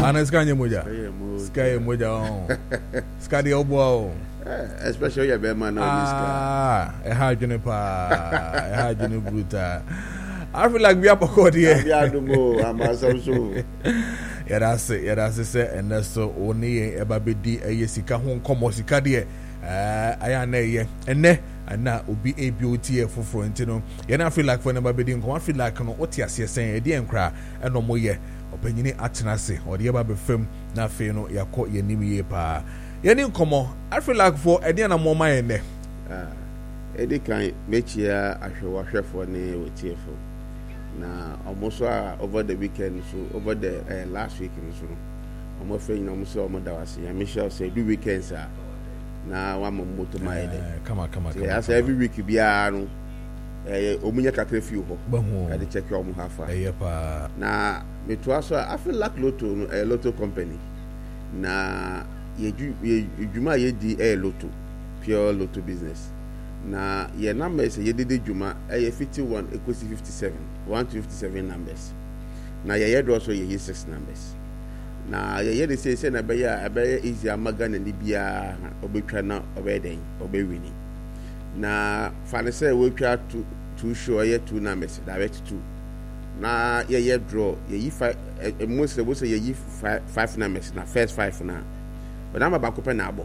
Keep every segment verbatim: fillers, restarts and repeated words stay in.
Ana skanye moja. Skanye moja on. Skadi obo. Especially your bema no miska. Ah, e ha dwene pa. E ha dwene bruta. I feel like we are pokodi here. We are do mo amasa so. Yeah, that's it. Yeah, that's it. And that's so oni eba bedi eye sika ho nkomo sika de eh aya na ye. Enne ana obi A B O T foforo ntino. Yeah, na feel like for number bedi nkomo. I feel like no oti ase sen e de enkra e no mo ye. Opanyini atena se. O de eba be fam na fe no yakọ ye nim ye pa. Ye ni nkomo. I feel like for e de na mo ma ye ne. Ah. E de kan mechia ahwewa hwefo ne otiefo. Na almost uh, over the weekend, so over the uh, last week, so I'm afraid no more almost was here. Michelle said, "Do weekends, sir." Now I'm a motor my head. Come on, come on, come on. Yes, every week you be a no. Eh, omunya kakre fi ho. I dey check your omu hafa. Eh, pa. Na me to aso I feel like Lotto, a Lotto company. Na ye juma ye di eh Lotto, pure Lotto business. Na ye numbers ye did juma eh fifty-one equals fifty-seven. one to fifty-seven numbers. Na ye do also ye six numbers. Na ye dey say say na be ya be easy amaga na bia obetwa na obeden obewini. Na fane say we twa two two show ye two numbers direct two. Na ye ye draw ye five most we say ye five, five numbers na first five na. But na ba ko pe na abo.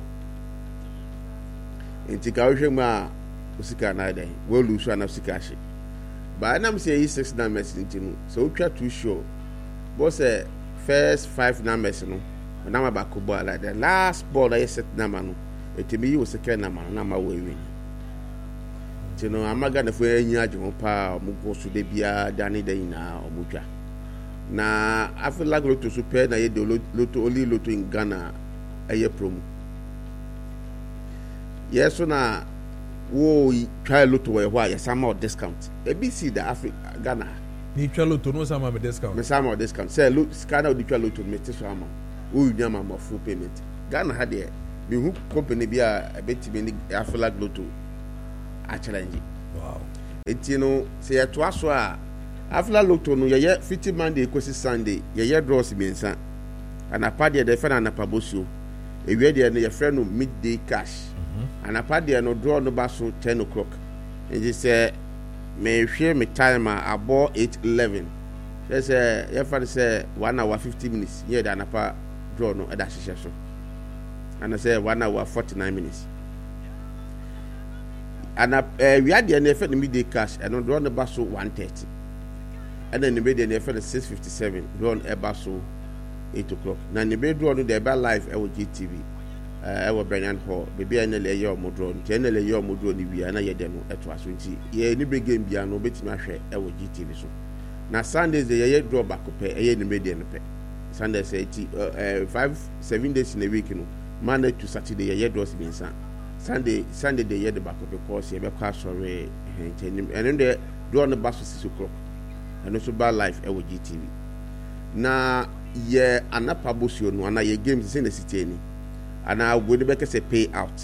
Enti ka wo hwema usika na dey we lose na usika she. But I'm saying six numbers in so we try to show. But say first five numbers no. When I'm about to ball like the last ball I set number no. It me was second number number we win. You know I'm not gonna for any adjun pa mo go so de bia dani de na omutwa. Na I feel like Lotto super na ye de Lotto only Lotto in Ghana aye promo. Yes so na wo try Lotto we why some more discount. A B C the Africa Ghana. Ni try Lotto no some more discount. Me some more discount. Say look scanner di try Lotto me te so am. Wo nyama more full payment. Ghana had there. Me who company be a bit me I feel like Lotto a challenge. Wow. It you know say to aso a I feel like Lotto no ye fifty Monday kwesi Sunday ye ye draws me nsa. And a party the friend and a pabosio. E we dey na your friend no midday cash. And a party no draw no baso ten o'clock. And he say me share me time about eight eleven. They say your friend say one hour fifty minutes. Yeah, the anapa draw no that she so. And I say one hour forty nine minutes. And uh, we had the friend midday cash and no draw no baso one thirty. And then the midday the friend six fifty seven draw no baso eight o'clock. Now the midday draw no the live at G T V. I was Brennan Hall, baby, and a layer of Modron, generally your Modron, we are not yet demo at was twenty. Ye, any big game beyond no bit my share, I will G T V. Now, Sundays, the year drawback of pay, a year in the median pay. Sunday, say, five, seven days in a week, no, Monday to Saturday, a year draws me, son. Sunday, Sunday, the year the back of the course, you have a class or a and then they draw on the bus for six o'clock, and also by life, I will G T V. Now, yeah, and a pabosio, no, and I games in the city. And I would make us a payout.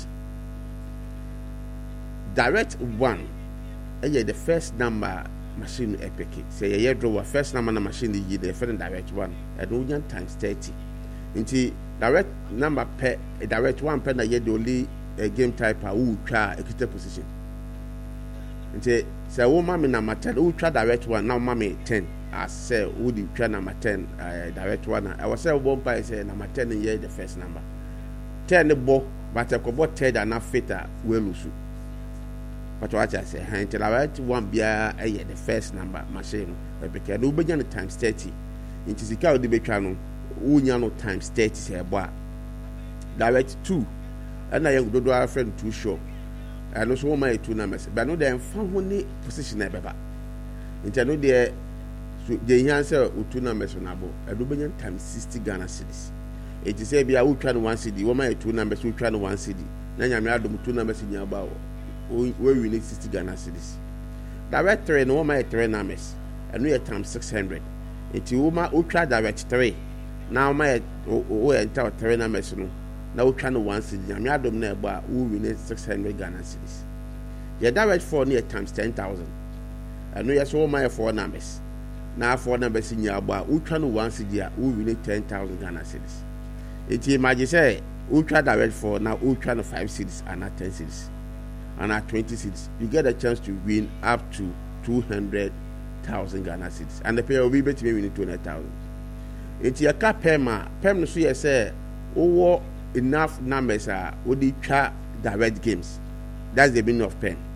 Direct one, and the first number machine epic. Say a draw first number machine the the first direct one. At one times thirty. Into direct number per a direct one pen a the only a game type who try a critical position. Into say oh mammy number ten who try direct one now mammy ten. I say would you try number ten uh, direct one. I was say one by say number ten in year the first number. Ten the ball, but I could bought Ted and not fitter well lose. But what I say, I tell I one be a the first number machine, because no begin times thirty. It is the car the channel, no times thirty say boy. Direct two, and I go to our friend two show. And also my two numbers, but no then found only position ever. Into no there, the answer with two numbers on abo, I do begin times sixty Ghana cedis. It is a be a who try one city, one my two numbers who try one city. Then I'm adding two numbers in your bow. Where we need sixty Ghana cedis. Direct three, no my three numbers, and we are times six hundred. It's you who try direct three. Now my oh enter three numbers no. Now try one city. I'm adding nearby who we need six hundred Ghana cedis. Your direct four near times ten thousand. And we are so my four numbers. na four numbers in your bar, who try one city, who win ten thousand Ghana cedis. It's imagine say, who try direct for now, who try five cities and not ten cities and at twenty cities. You get a chance to win up to two hundred thousand Ghana cedis, and the pair will be better winning two hundred thousand. It's your cap pema, pem no so say, oh, enough numbers are would the try direct games. That's the meaning of pen.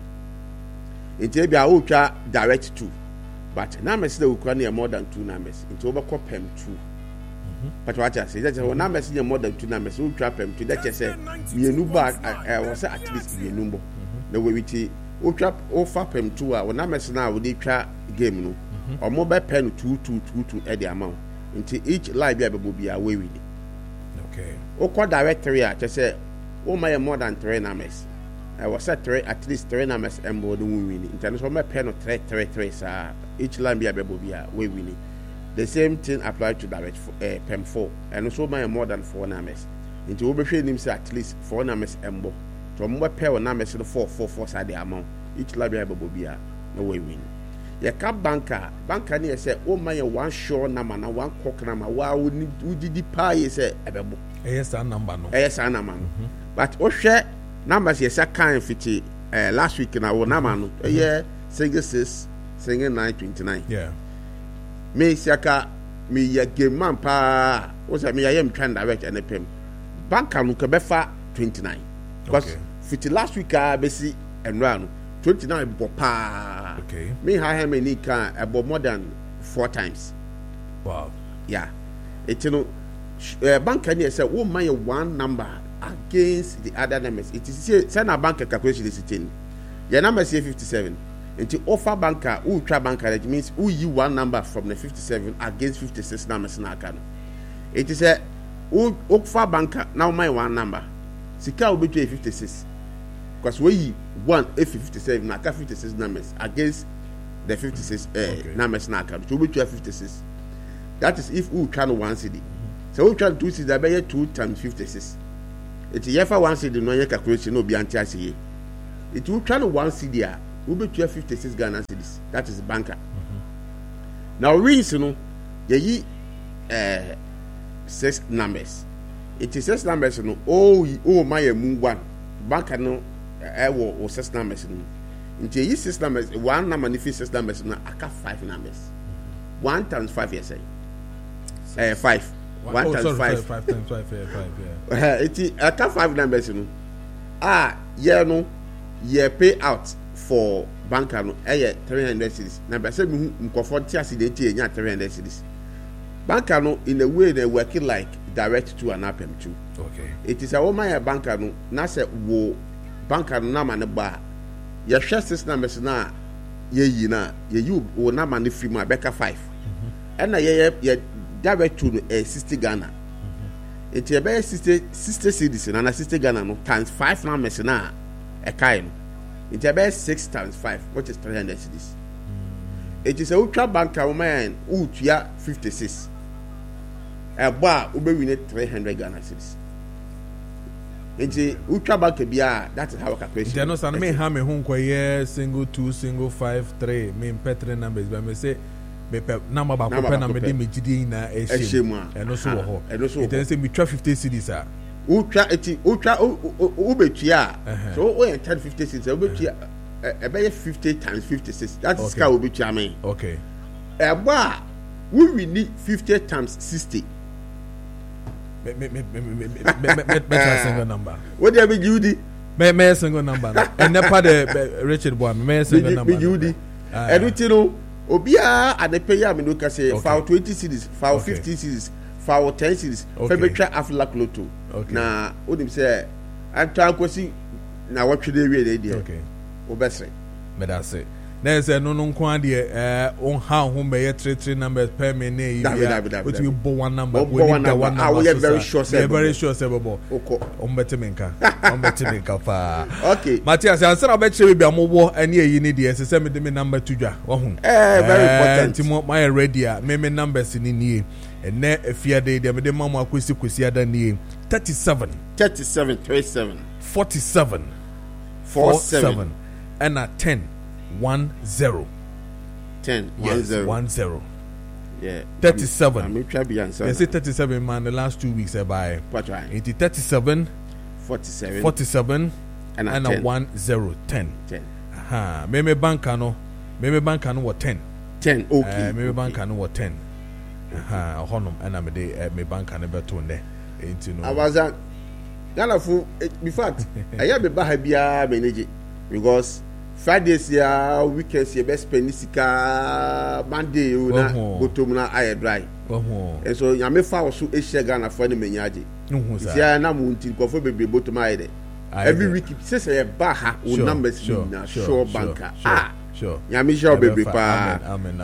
It's maybe I will try direct two, but numbers that will require more than two numbers. It's over pem two. But what I say, that's one numbers in more than two numbers. Who trap them to that? You say, me a new bag, I was at least be a number. The way we see, who trap or fap them two, our numbers now would try game no, or mobile pen two, two, two, two at the amount. Until each library will be away with it. Okay. O quad directory, I just say, oh, my more than three numbers. I was at three, at least three numbers and more than winning. In terms of my pen of three, three, three, sir, each line be able to be away winning. The same thing applied to direct uh, P E M four, and also my more than four numbers. Into overshading him say at least four numbers and more. So more pair of numbers in four, four, four side the amount. Each library will be a no way win. Your cap banker, banker near say, oh my one sure number and one cock number. Wow, would did the pie say a bebo? Yes, a number no. Yes, a number. But oh share numbers yes, a kind fifty last week in our number. Yeah, single six, single nine twenty nine. Yeah. Me siaka me ya game man pa o say me ya yam trying direct and pem banka no ka befa twenty-nine because fifty last week a besi enra no twenty-nine bo pa okay me ha ha me ni kan about more than four times. Wow. Yeah, it you know uh, banka ni say wo man one number against the other numbers. It is say say na banka calculation is ten your number say fifty-seven. Into offer banker who try banker, that means who you one number from the fifty-seven against fifty-six numbers in Akano. It is a who offer banker now my one number. Sika will be fifty-six because we one a fifty-seven naka fifty-six numbers against the fifty-six uh, okay. numbers in Akano. So we try fifty-six. That is if who try one city. Mm-hmm. So who try two cities, I bet two times fifty-six. It's a year for one city, no calculation, no be anti. It will try one city. We be twelve fifty-six Ghana cedis. That is banker. Mm-hmm. Now reason no, ye uh six numbers. It is six numbers no. Oh oh my moon one banker no. I will or six numbers no. Into ye six numbers. One number if six numbers no. I got five numbers. Mm-hmm. One times five yes I. Uh, five. One, one oh, times sorry, five. Five times five. Yeah, five. Yeah. Uh, it I got five numbers no. Ah yeah no. Yeah pay out. For banker no eh three hundred cedis na be say me nkofo ti ase dey tie nya three hundred cedis banker no in a way they working like direct to an apem two. Okay, it is a woman banker no na say wo banker no na ma ne ba ye hwe six numbers na ye yi na ye you wo na ma ne free ma beka five and na ye ye direct to uh, sixty Ghana. Mm-hmm. It ye be sixty sixty cedis na na sixty Ghana no times five numbers na e kai no. It's about six times five, which is three hundred cedis. Mm. It is a ultra banker woman who ya fifty-six. A bar who be winning three hundred Ghana cedis. It's a ultra banker bia. That is how I calculate. There no san me ha me hun kwaye single two, single five, three. Me petre numbers, but me say me pe number ba ko pe na me de me gidi na e shemu. E no so wo ho. E no so. It say me try fifty cedis ah. Ultra eti ultra ubetua so we ten fifty six ubetua e be fifty times fifty-six that is how ubetua me okay e ba we we need fifty times sixty me me me me me me me me single number what dey be Judy me me single number and never the Richard boy me single number be Judy everything no obia adepe ya me no ka say for twenty cities for fifty cities for ten cities for betwa aflak lotto na onim say anta kwesi na watwe dey we dey okay obesre me da say na say no no nko ade eh on ha ho me ye three three numbers per me na you what we bo one number we need the one number we are very sure say very sure say bobo on beti menka on beti menka fa okay Matthias answer na be chere bia mo wo ane eyi ni de say me de me number to dwa wo ho eh very important timo my ready a me me numbers ni ni ene efia de de me de mama akwesi kwesi ada ni thirty-seven thirty-seven thirty-seven forty-seven forty-seven and at ten one zero ten one zero one zero yeah thirty-seven. I'm try be answer. They say thirty-seven man the last two weeks by. What right? It thirty-seven, forty-seven, forty-seven, and a, and a one zero ten. ten. Aha. Meme banka no. Meme banka no what ten. ten. Okay. Uh, meme okay. banka no what ten. Aha. Honum and I'm de me banka no beto ne. Into no. I was at Ghana for in fact. I have a bahabia manage because Fridays ya weekends ya best spend sika Monday una bottom na air dry. And so ya me fa so e share Ghana for the menyaje. Ya na mu nti ko for bebre bottom air de. Every week say say ba ha o numbers na sure banker. Ah sure. Ya me sure bebre pa.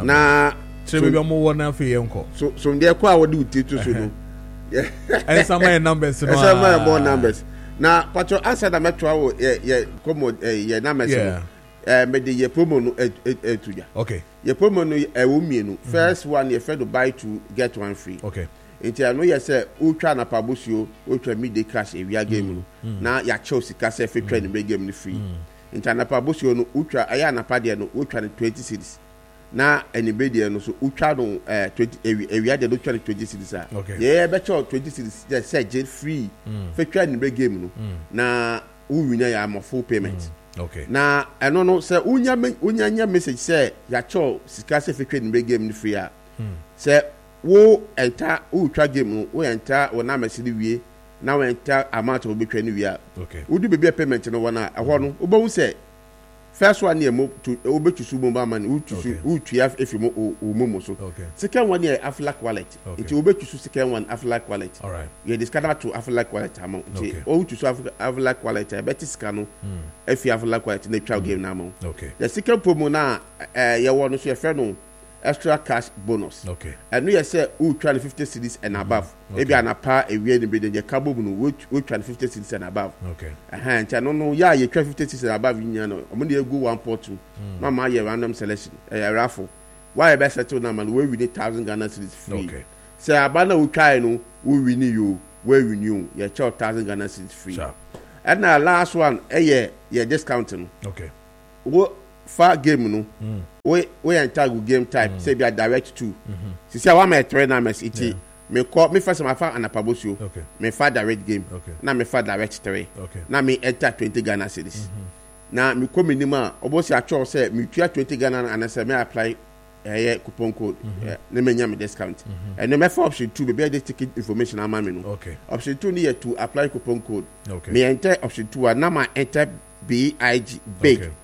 Na so be mo wona fe yenko. So so dey kwa wo de uti so no. Yeah. And some of numbers no. Some of more numbers. Na pacho answer that metro wo ye ye komo ye numbers no. Eh me de ye promo no etuja. Okay. Ye promo no e wo mienu. First one ye fair to buy two get one free. Okay. Enti ano ye say ultra na pabosio, ultra midday crash e wia game no. Na ya Chelsea ka say fe twa ni game no free. Enti na pabosio no ultra aya na pa de no ultra ni twenty cedis. Na enibe de no so ultra no eh twenty e wia de no ultra ni twenty cedis a. Ye be cho twenty cedis just say jet free. Fe twa ni game no. Na u wina ya mo full payment. Okay. Na eno no say unya unya nya message say ya cho sika say fe twa ni game no free a. Say wo enter wo twa game no wo enter wo na message wie na wo enter amount wo betwa ni wie a. Okay. Wo do be payment no wona ehwo no wo bo say first one near mo to wo betusu mo ba man wo tusu wo tua efi mo o mo so. Second one near Aflac wallet. It wo betusu second one Aflac wallet. All right. You discover to Aflac wallet amount. Okay. O tusu Aflac wallet e beti sika no efi Aflac wallet na twa game na amount. Okay. The second promo na eh ye wo no so ye fe no extra cash bonus. Okay. And we say who try fifty cedis and above. Maybe an apa a weird in the cabo which we try fifty cedis and above. Okay. A hand, I don't know. Yeah, you try fifty cedis and above in Yano. I'm going to go one port two. No, my random selection, a raffle. Why a best settle number where we need thousand Ghana cedis free. Okay. Say, Abana will try no, we renew you, where we knew your child thousand Ghana cedis free. Sure. And now, last one, a year, you're discounting. Okay. What far game no? Mm. We we enter game type mm. say be a direct two. Mm-hmm. See see one my trainer mess it yeah. me call me first my fa anapabosio. Okay. Me fa direct game. Okay. Na me fa direct three. Okay. Na me enter twenty Ghana cedis. Mm-hmm. Na me come minima obosi a cho say me tua twenty Ghana and say me apply eh coupon code. Mm-hmm. eh, na me nya me discount. Mm-hmm. And me for option two be be ticket information am me no. Okay. Option two need to apply coupon code. Okay. Me enter option two na ma enter B I G big. Okay.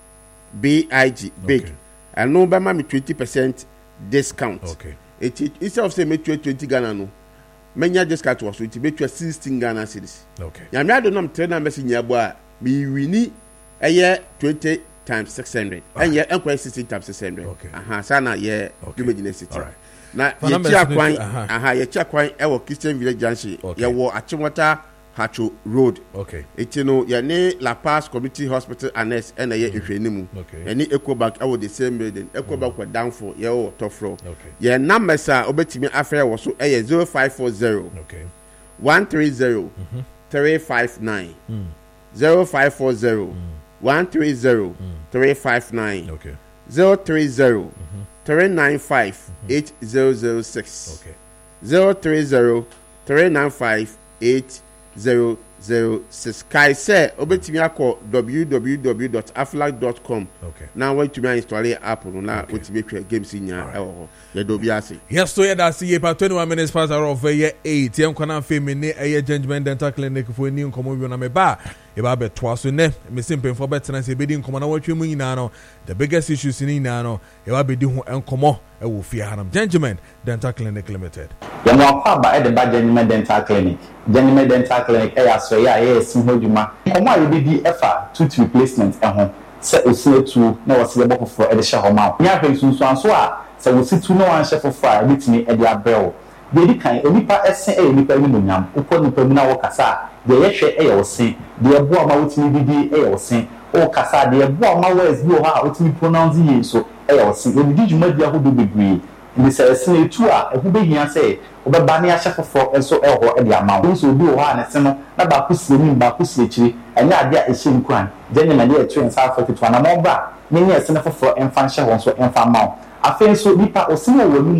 B I G big. Okay. And no by me twenty percent discount. Okay. It, it instead of say me twenty Ghana no. Menya discount was so it be sixteen Ghana cedis. Okay. Ya me adonam trainer message nyabo a me wini eye twenty times six hundred. And ye enquire sixteen times six hundred. Okay. Aha sana ye do me city. All right. Na ye chia kwan aha ye chia kwan e wo Christian Village Junction. Ye wo Achimota Hacho Road. Okay. Eti no ya ne La Paz Community Hospital Annex and ye ehwenimu. Okay. Any Ecobank I the same building. Ecobank was down for ye o top floor. Okay. Ye number sir obetimi afre wo so eh zero five four zero. Okay. one three zero three five nine. zero five four zero one three zero three five nine. Okay. zero three zero three nine five eight zero zero six. Okay. zero three zero three nine five eight zero zero six. Kai say obetimi akọ w w w dot aflac dot com. Okay. Now want to be install the app no na otimi twa games nya e ho. Ye do bi ase. Yes, so yeah that's ye pa twenty-one minutes past hour of year eight. Yem kwana fe me ne eye Gentleman Dental Clinic for ni nkomo bi na me ba. E ba be to aso ne me simple for better say be di nkomo na watwe mu nyina no. The biggest issues ni nyina no e ba be di ho nkomo e wo fie hanam. Gentleman Dental Clinic Limited. Ya mo akwa ba e de ba Gentleman Dental Clinic. Gentleman Dental Clinic e aso ya e sin hoduma. Nkomo a ye di efa tooth replacement e ho. Se osetu na wose le boko for e de hye ho ma. Nya hwe sunsu anso a se osetu no wan hye fofo a bitimi e de abrel. De di kan onipa esen e onipa ni munyam. Uko nipa mu na wo kasa. De ye hwe e ye osen. De ebo ama wotimi bidi e ye osen. O kasa de ebo ama words bi o ha wotimi pronounce ye so e ye osen. E di djuma dia ho do bebre. Ndi se esen etu a e hu be hia se obeba ne ahye fofo enso e ho e de ama wo. So bi o ha na se no na ba ku sie ni ba ku sie chiri. Enya ade a ehye nkwan. Gentleman de etu ensa forty two na mo ba. Ne ne esen fofo emfa hye ho so emfa ma. Afen so nipa osimo wo numa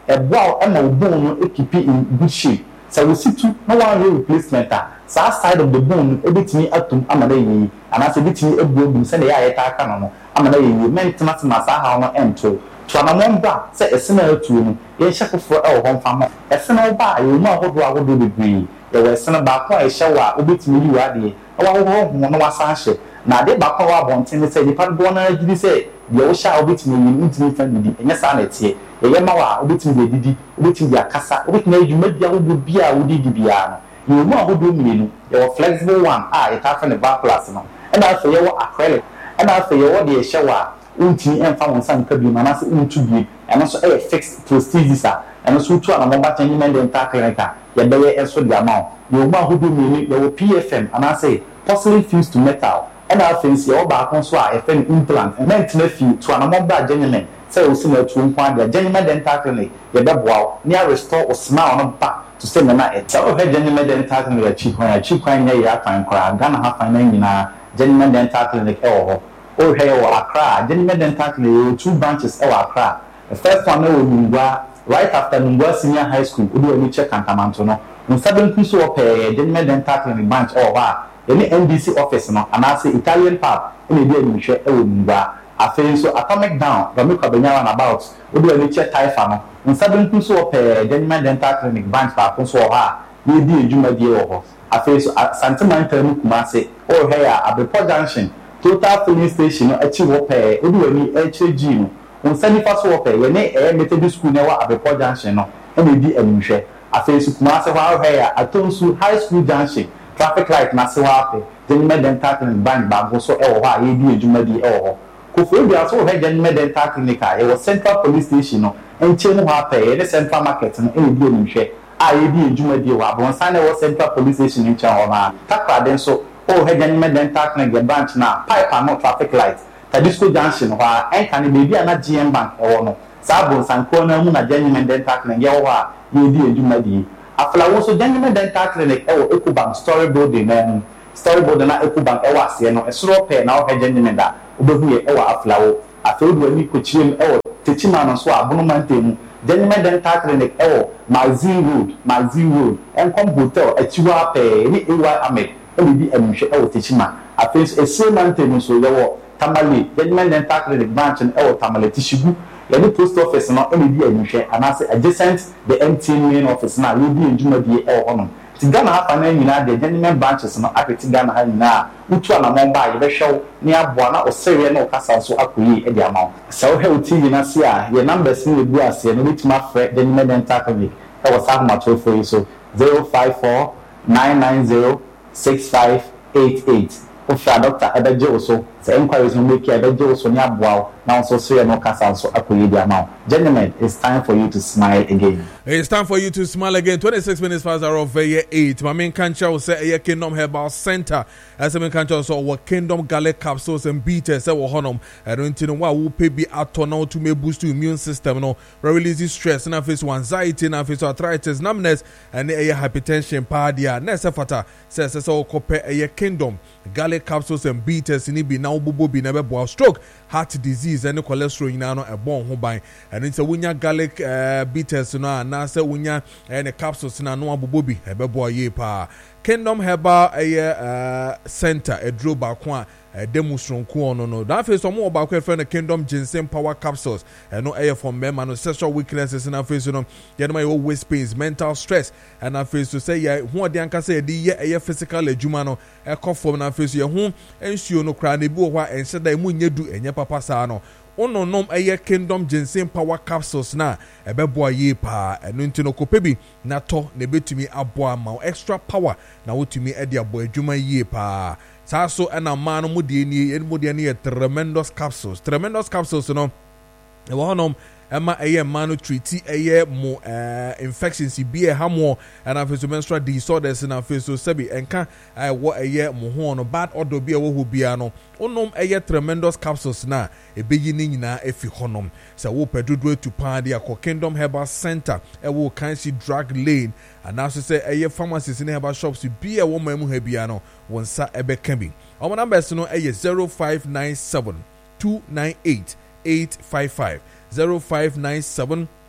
ɛboa ɛma wo bone no ekipi in good shape sɛ wo si tu na one replacement a saa side of the bone ebetumi atum ama na yi anaasɛ ebetumi ebuobu sɛ na yɛ ayɛ ta aka no no ama na yi mentena tena saa ha no ɛnto to anamon ba sɛ ɛsena atuo no yɛ hyɛ foforɔ ɛwɔ hɔ mfa mo ɛsena ba yɛ mu ahodoɔ ahodoɔ bebree yɛ wɔ ɛsena baako a ɛhyɛ wɔ a obetumi yi wɔ adeɛ ɛwɔ ahodoɔ ho na wasa ahyɛ na ade baako wɔ abɔnten sɛ nipa dodoɔ na agidi sɛ deɛ wohyɛ a obetumi yi ntumi fa didi ɛnyɛ saa na ɛteɛ yɛyɛ ma wɔ a obetumi de didi obetumi de akasa obetumi ayi dwuma bi ahodoɔ bi a wodi di biara no yɛ mu ahodoɔ mmienu yɛwɔ flexible one a yɛta fɛ ne back class no ɛna afei yɛwɔ acrylic ɛna afei yɛwɔ deɛ ɛhyɛ wɔ a untini emfa won san ka bi na na se untu bi eno so e fixed prosthesis a eno so tu ana mo ba tan yimende nta clinic a ye be ye enso de amount ye o ma hodo mi ye wo P F M ana say porcelain fused to metal and our fancy or back on so a fen implant and meant na fi to ana mo ba genuine say o se na tu nkwa de genuine dental clinic ye be boa near restore or smile on back to say na na e so he genuine dental clinic a chi kwan a chi kwan ye ya kwan kra Ghana ha fan na nyina genuine dental clinic e wo oh hey or Accra genuine dental clinic two branches e wo Accra the first one na wo Nungwa right after Nungwa Senior High School we do check Kantamanto no in seven piece of pay genuine dental clinic branch or wa any N D C office no and I say Italian pub in the day share e wo Nungwa afen so atomic down but make abenya about we do check Taifa no in seven piece of pay genuine dental clinic branch pa so ha we di ejuma die wo afen so Santimantal mu Kumase oh hey Abepo Junction Total filling station no achi wo pɛ odu ani H G no on sani fa so wo pɛ we ne eh Methodist school na wa Abepo Junction no e na di anhwɛ afei su kuma se wa hwɛ ya Atonsu High School Junction traffic light na se wa pɛ genuine dental clinic bank ba go so e wo ha ye di adwuma di e wo ho kofo bi aso wo hwɛ genuine dental clinic a ye wo Central Police Station no enche mu ha pɛ ye ne Central Market no e di anhwɛ a ye di adwuma di wa bon san na wo Central Police Station enche ho na takra den so oh he genuine dental clinic branch na pipe and no traffic light Tadisco Junction wa en kan be bia na G M Bank e wo no sabo sanko na mu na genuine dental clinic ye wo ha ye di eduma di afla wo so genuine dental clinic e wo Ecobank story building na story building na Ecobank e wo ase no e soro pe na wo he genuine da obehu ye e wo afla wo afla wo ni ko chire e wo techima no so abono mantemu genuine dental clinic e wo Mazin Road Mazin Road en kom hotel achiwa pe ni E Y Ahmed e bi enhwe e wo techima afenso ese mantemu so ye wo Tamale genuine dental clinic branch e wo Tamale Tishigu ye ni post office no e bi enhwe anase adjacent the M T N main office na we bi enjuma bi e wo no ti Ghana ha na nyina de genuine branches no apeti Ghana ha nyina utu ana mo ba ye be hwew ni aboa na osere na okasa so akoyi e di amaw so he uti nyina se a ye numbers ni bu ase no bitima frɛ genuine dental clinic e wo sa ma to for so zero five four nine nine zero six five eight eight Ofra doctor ebeje oso say inquiries no make ebeje oso nya boaw now so so no kasa so akoyi di amount. Gentlemen, it's time for you to smile again. It's time for you to smile again. twenty-six minutes past hour of year eight. My main cancer will say a Kingdom Herbal Center. As a main cancer so our Kingdom Garlic capsules and beaters say we honum. I don't know why we pay be at now to me boost your immune system no release stress and face anxiety and face arthritis numbness and a hypertension pardia. Next fata says so compare a Kingdom Garlic capsules and beaters in be now bubu be never boil stroke heart disease and cholesterol in a born who by and it's a winya garlic uh, beaters na na say winya and capsules na no abubobi ebe boy ye pa Kingdom Herbal uh, Center a draw back one a demonstration ko no no that face some about friend the Kingdom Ginseng Power Capsules and no air from men man sexual weaknesses in our face you know you my waist pains mental stress and our face to say yeah who dey anka say dey yeah physical adwuma no e cough from na face you hu ensuo no kra na bi wo hwa ense da mu nyedu enye papa sa no ono nom eye Kingdom Ginseng Power Capsules na ebeboa ye pa eno ntino kopebi na to na betumi aboa ma extra power na wotumi e de aboa adwuma ye pa saso ena ma no mudie ni en mudie ni tremendous capsules tremendous capsules no e wo nom Emma eye manu treaty eye mo uh, infections be a hamo and after menstrual disorders and after so sebi enka I wo eye mo ho no bad odor be a wo bia no onom eye tremendous capsules na e beyi ni nyina efi honom se wo pedodo to pan dia ko Kingdom Herbal Center e wo Kansi Drug Lane and also say eye pharmacies in herbal shops be a wo mamu ha bia no wonsa ebe kan bi our numbers no eye zero five nine seven two nine eight eight five five zero five nine seven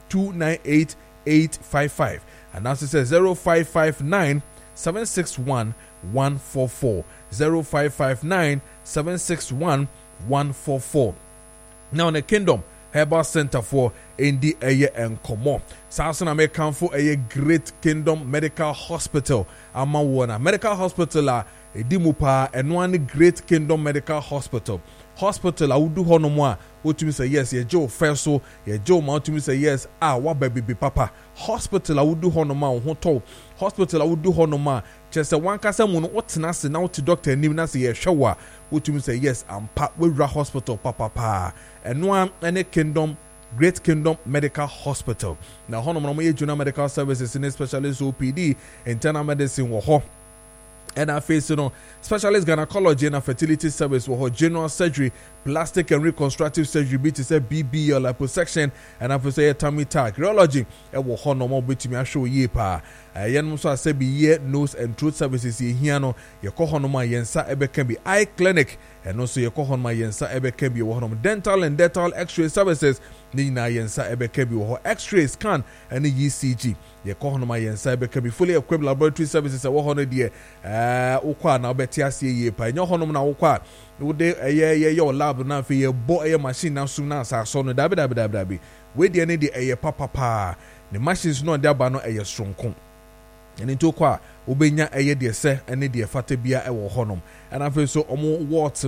two nine eight eight five five. And now it says zero five five nine seven six one one four four. zero five five nine seven six one one four four. Now in the Kingdom Herbal Center for Indi Eye and Komo. South American for a Great Kingdom Medical Hospital. Amawana Medical Hospital Edimupa and one Great Kingdom Medical Hospital. Hospital I would do honomwa. What you say yes, ye Joe Ferso, ye Joe Mountain say yes, ah, what baby be papa. Hospital I would do honoma hoto. Hospital I would do honoma. Just a one casa moon what's nasty now to doctor and even say shower. What you say yes, I'm pat with hospital papa pa. And one any kingdom. Great Kingdom Medical Hospital. Now, Honomono Junior Medical Services in a specialist O P D, internal medicine, woho. And I face, you know, specialist gynecology and fertility service, woho, general surgery, plastic and reconstructive surgery, B T C, B B or liposuction, and I say tummy tuck, urology, and woho no more bit me a show ye pa. Yen so I say be ye nose and throat services here no, your kohonoma yensa ebe can be eye clinic. And also your kohon my yensa ebe kebi wo honom dental and dental x-ray services ni na yensa ebe kebi wo x-ray scan and E C G your kohon my yensa ebe kebi fully equipped laboratory services wo hono de eh ukwa na obeti ase ye pa nyo honom na ukwa wo de eye ye your lab na fe ye bo eye machine na sum na sa so no dabi dabi dabi dabi we de ne de eye papa pa the machines no de aba no eye stronko and into kwa ubenya eye de se ene de fata bia e wo honom and I feel so omo what